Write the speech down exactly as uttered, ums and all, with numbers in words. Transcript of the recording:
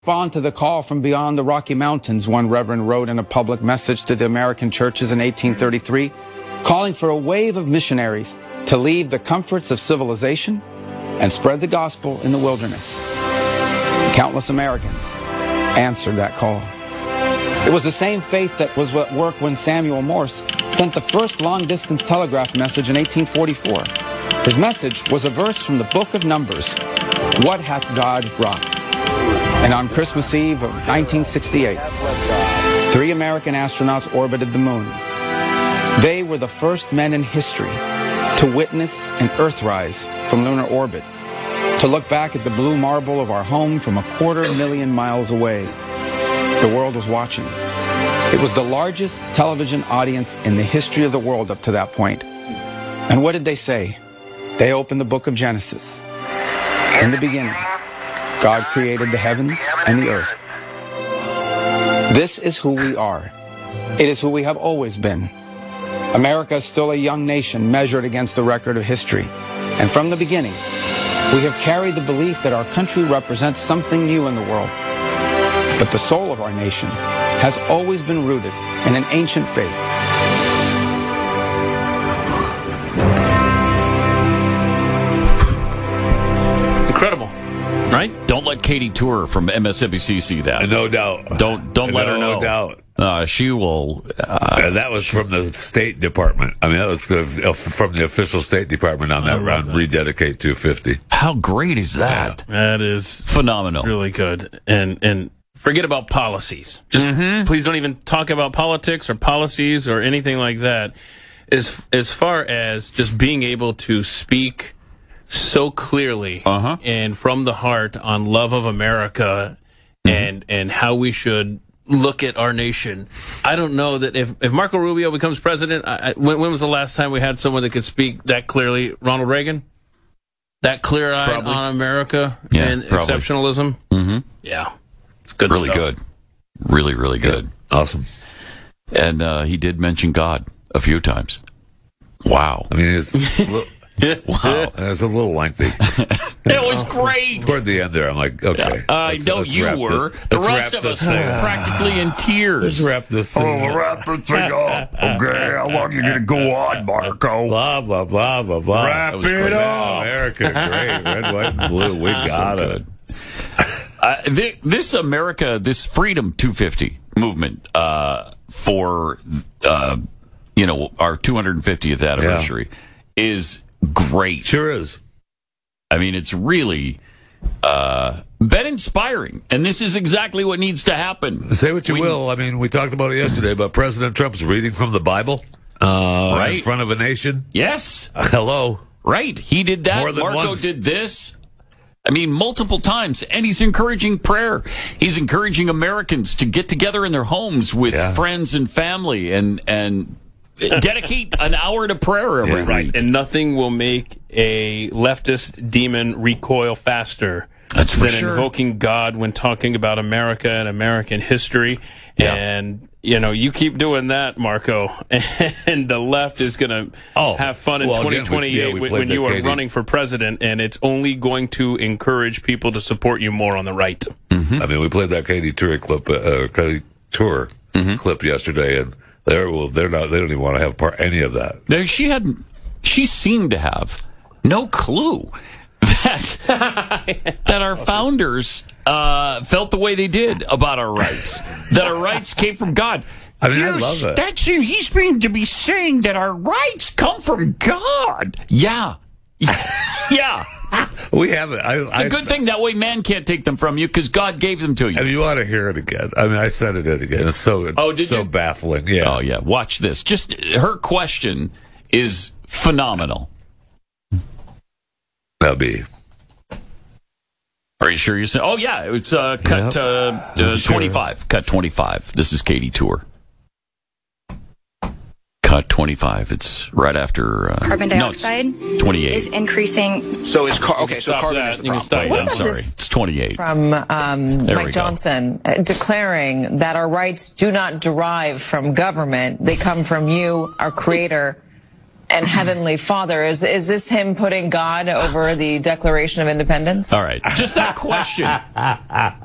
Respond to the call from beyond the Rocky Mountains, one reverend wrote in a public message to the American churches in eighteen thirty-three, calling for a wave of missionaries to leave the comforts of civilization and spread the gospel in the wilderness. Countless Americans answered that call. It was the same faith that was at work when Samuel Morse sent the first long-distance telegraph message in eighteen forty-four. His message was a verse from the book of Numbers, "What hath God wrought?" And on Christmas Eve of nineteen sixty-eight, three American astronauts orbited the moon. They were the first men in history to witness an Earthrise from lunar orbit, to look back at the blue marble of our home from a quarter million miles away. The world was watching. It was the largest television audience in the history of the world up to that point. And what did they say? They opened the book of Genesis. In the beginning, God created the heavens and the earth. This is who we are. It is who we have always been. America is still a young nation measured against the record of history. And from the beginning, we have carried the belief that our country represents something new in the world. But the soul of our nation has always been rooted in an ancient faith. Incredible. Right? Don't let Katie Tour from M S N B C see that. No doubt. Don't don't let no her know. No doubt. Uh, she will. Uh, uh, that was from the State Department. I mean, that was the, uh, from the official State Department on that round. That. Rededicate two fifty. How great is that? Yeah, that is phenomenal. Really good. And and forget about policies. Just mm-hmm. please don't even talk about politics or policies or anything like that. As as far as just being able to speak so clearly uh-huh. and from the heart on love of America mm-hmm. and and how we should look at our nation. I don't know that if, if Marco Rubio becomes president, I, I, when, when was the last time we had someone that could speak that clearly? Ronald Reagan? That clear-eyed on America yeah, and probably. Exceptionalism? Mm-hmm. Yeah. It's good really stuff. good. Really, really good. Yeah. Awesome. And uh, he did mention God a few times. Wow. I mean, it's... Wow, that's a little lengthy. It was great. Toward the end there, I'm like, okay. I let's, know let's you were. This, the rest of us were practically in tears. Let's wrap this thing Oh, wrap this thing up. Okay, how long are you going to go on, Marco? Blah, blah, blah, blah, blah. Wrap it up. America, great. Red, white, and blue. We got so it. Uh, th- this America, this Freedom two fifty movement uh, for, uh, you know, our two hundred fiftieth anniversary yeah. is great. Sure is. I mean, it's really uh, been inspiring, and this is exactly what needs to happen. Say what you we, will. I mean, we talked about it yesterday, but President Trump's reading from the Bible uh, right. in front of a nation. Yes. Uh, hello. Right. He did that. More than Marco once. did this. I mean, multiple times. And he's encouraging prayer. He's encouraging Americans to get together in their homes with yeah. friends and family and and dedicate an hour to prayer every yeah, right. week. And nothing will make a leftist demon recoil faster That's for than sure. invoking God when talking about America and American history. Yeah. And, you know, you keep doing that, Marco, and the left is going to oh, have fun in well, twenty twenty-eight again, we, yeah, we when you are Katie. running for president, and it's only going to encourage people to support you more on the right. Mm-hmm. I mean, we played that Katie Tour clip, uh, Katie Tour mm-hmm. clip yesterday, and they're well, they're not. They don't even want to have part any of that. There, she had, she seemed to have no clue that that our founders uh, felt the way they did about our rights. That our rights came from God. I mean, yes, I love it. That's he's being to be saying that our rights come from God. Yeah, yeah. We have it. I, It's a I, good thing that way man can't take them from you because God gave them to you. I mean, you ought to hear it again. I mean, I said it again. It's so Oh, did so you? baffling. Yeah. Oh yeah. Watch this. Just her question is phenomenal. That'll be. Are you sure you said? Oh yeah, it's uh, cut Yep. uh, uh, Sure. twenty-five. Cut twenty-five. This is Katie Tour. Cut twenty-five. It's right after uh, carbon dioxide no, it's twenty-eight. is increasing. So is car- okay. So Stop carbon that. is the You can problem. stop Wait, that. I'm about sorry. this- It's twenty-eight. From um, There we Mike go. Johnson uh, declaring that our rights do not derive from government. They come from you, our creator and heavenly Father. Is, is this him putting God over the Declaration of Independence? All right. Just that question.